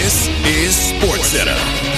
This is SportsCenter.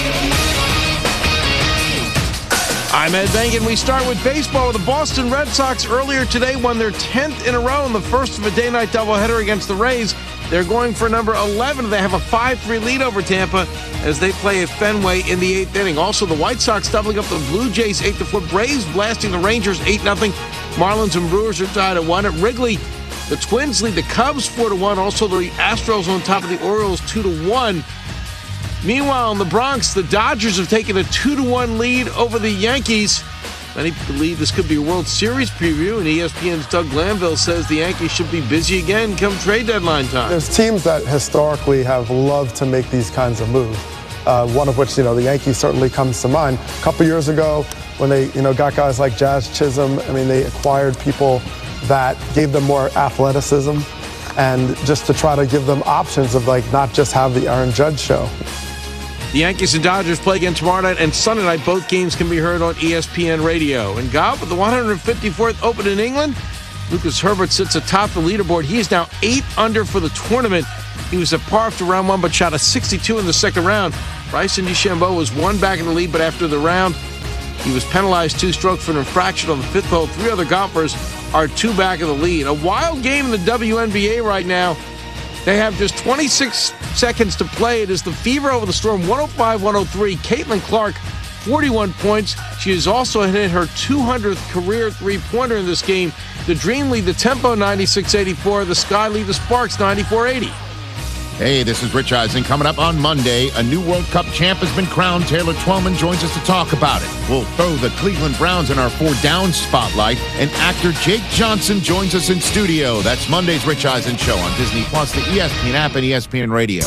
I'm Ed Bengen. We start with baseball. The Boston Red Sox earlier today won their 10th in a row in the first of a day-night doubleheader against the Rays. They're going for number 11. They have a 5-3 lead over Tampa as they play at Fenway in the 8th inning. Also, the White Sox doubling up the Blue Jays 8-4. Braves blasting the Rangers 8-0. Marlins and Brewers are tied at 1. At Wrigley, the Twins lead the Cubs 4-1. Also, the Astros on top of the Orioles 2-1. Meanwhile, in the Bronx, the Dodgers have taken a 2-1 lead over the Yankees. Many believe this could be a World Series preview, and ESPN's Doug Glanville says the Yankees should be busy again come trade deadline time. There's teams that historically have loved to make these kinds of moves, one of which, the Yankees certainly comes to mind. A couple years ago, when they, got guys like Jazz Chisholm, they acquired people that gave them more athleticism and just to try to give them options of, not just have the Aaron Judge show. The Yankees and Dodgers play again tomorrow night and Sunday night. Both games can be heard on ESPN Radio. And golf, with the 154th Open in England, Lucas Herbert sits atop the leaderboard. He is now 8 under for the tournament. He was at par after round 1, but shot a 62 in the second round. Bryson DeChambeau was 1 back in the lead, but after the round, he was penalized 2 strokes for an infraction on the 5th hole. 3 other golfers are 2 back in the lead. A wild game in the WNBA right now. They have just 26 seconds to play. It is the Fever over the Storm, 105-103. Caitlin Clark, 41 points. She has also hit her 200th career three-pointer in this game. The Dream lead the Tempo, 96-84. The Sky lead the Sparks, 94-80. Hey, this is Rich Eisen. Coming up on Monday, a new World Cup champ has been crowned. Taylor Twellman joins us to talk about it. We'll throw the Cleveland Browns in our 4 down spotlight, and actor Jake Johnson joins us in studio. That's Monday's Rich Eisen Show on Disney+, the ESPN app, and ESPN Radio.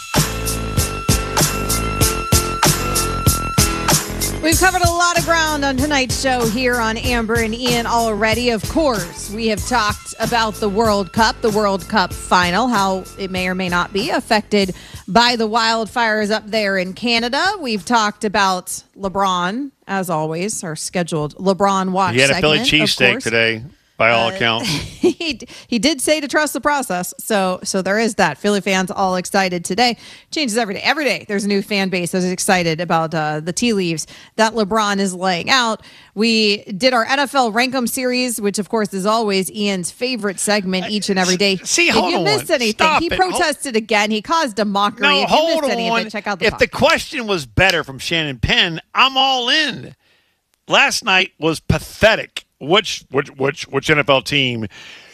We've covered a lot of ground on tonight's show here on Amber and Ian already. Of course, we have talked about the World Cup final, how it may or may not be affected by the wildfires up there in Canada. We've talked about LeBron, as always, our scheduled LeBron watch segment. He had a Philly cheesesteak today, by all accounts. He did say to trust the process. So there is that. Philly fans all excited today. Changes every day. Every day there's a new fan base that's excited about the tea leaves that LeBron is laying out. We did our NFL Rankum series, which of course is always Ian's favorite segment each and every day. See, hold on. If you missed anything, he protested again. He caused a mockery. No, if you hold missed any on. of it, check out the If podcast. the question was better from Shannon Penn, I'm all in. Last night was pathetic. Which NFL team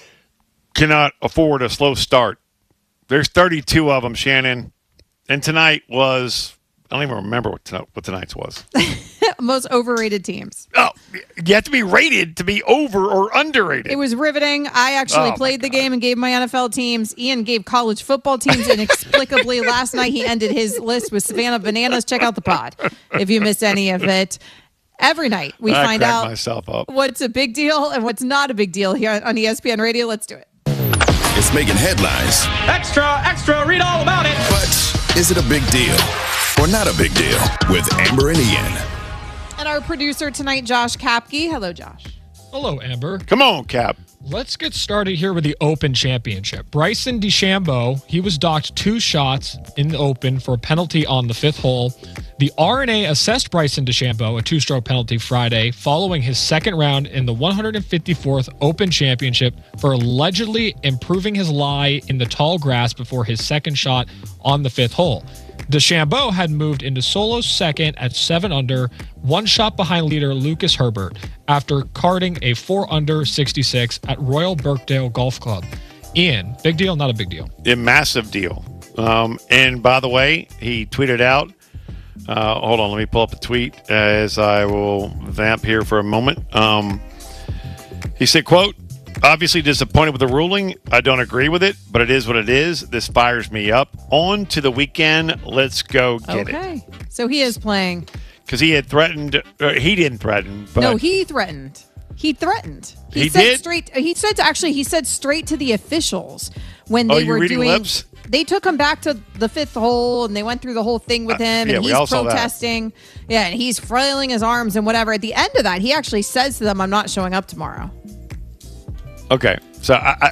cannot afford a slow start? There's 32 of them, Shannon. And tonight was, I don't even remember what tonight's was. Most overrated teams. Oh, you have to be rated to be over or underrated. It was riveting. I actually played the game and gave my NFL teams. Ian gave college football teams inexplicably. Last night he ended his list with Savannah Bananas. Check out the pod if you missed any of it. Every night we find out myself up. What's a big deal and what's not a big deal here on ESPN Radio. Let's do it. It's making headlines. Extra, read all about it. But is it a big deal or not a big deal with Amber and Ian? And our producer tonight, Josh Kapke. Hello, Josh. Hello, Amber. Come on, Cap. Let's get started here with the Open Championship. Bryson DeChambeau, he was docked 2 shots in the Open for a penalty on the 5th hole. The R&A assessed Bryson DeChambeau a 2-stroke penalty Friday following his second round in the 154th Open Championship for allegedly improving his lie in the tall grass before his second shot on the 5th hole. DeChambeau had moved into solo second at 7 under, 1 shot behind leader Lucas Herbert, after carding a 4 under 66 at Royal Birkdale Golf Club. Ian, big deal, not a big deal? A massive deal. And by the way, he tweeted out, hold on, let me pull up the tweet as I will vamp here for a moment. He said, quote, "Obviously disappointed with the ruling. I don't agree with it, but it is what it is. This fires me up. On to the weekend. Let's go get it." Okay. So he is playing. Because he had threatened. He didn't threaten. But No, he threatened. He threatened. He said did? straight. He said straight to the officials when Oh, they you're were reading doing. lips? They took him back to the 5th hole and they went through the whole thing with him. yeah, and we all he's saw that. protesting. Yeah, and he's flailing his arms and whatever. At the end of that, he actually says to them, "I'm not showing up tomorrow." Okay. So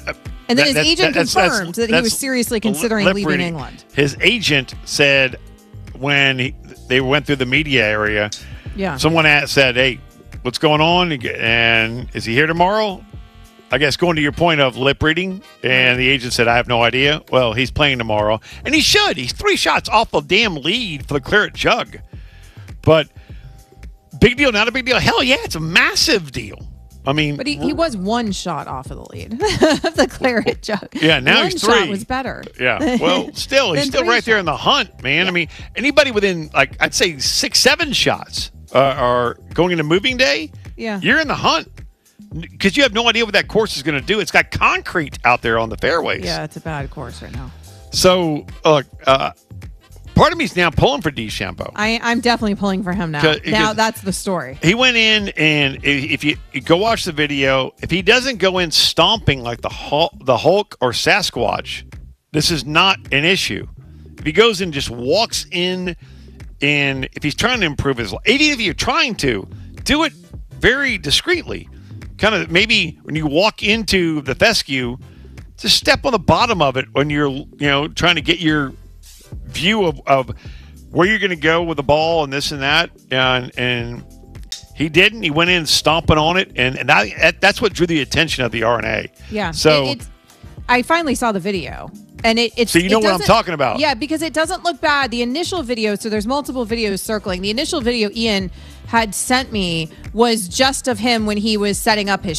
And then his agent confirmed that he was seriously considering lip leaving reading. England. His agent said when they went through the media area, Yeah. someone said, "Hey, what's going on? And is he here tomorrow?" I guess going to your point of lip reading, and the agent said, "I have no idea." Well, he's playing tomorrow, and he should. He's 3 shots off a damn lead for the Claret Jug. But big deal, not a big deal. Hell yeah, it's a massive deal. I mean, But he was 1 shot off of the lead of the Claret Jug. Yeah, now One he's 3. shot was better. Yeah, well, still, he's Than still 3 right there in the hunt, man. I mean, anybody within, like, I'd say 6-7 shots are going into moving day. Yeah. You're in the hunt because you have no idea what that course is going to do. It's got concrete out there on the fairways. Yeah, it's a bad course right now. So, part of me's now pulling for DeChambeau. I'm definitely pulling for him now. Now that's the story. He went in, and if you go watch the video, if he doesn't go in stomping like the Hulk or Sasquatch, this is not an issue. If he goes in and just walks in, and if he's trying to improve his life, even if you're trying to, do it very discreetly. Kind of maybe when you walk into the fescue, just step on the bottom of it when you're trying to get your view of where you're going to go with the ball and this and that, and he didn't. He went in stomping on it, and that's what drew the attention of the R&A. Yeah. So I finally saw the video, and it's so you know what I'm talking about. Yeah, because it doesn't look bad. The initial video, so there's multiple videos circling. The initial video Ian had sent me was just of him when he was setting up his